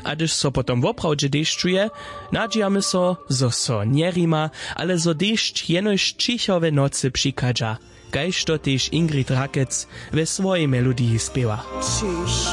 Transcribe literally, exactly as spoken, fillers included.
A gdyż so potom woprawdźe dešćuje, nadźijamy so, zo so njerima, ale zo dešć jenož čichowe nocy přikadža, kajž to tež Ingrid Rakec we swojej melodii spiewa.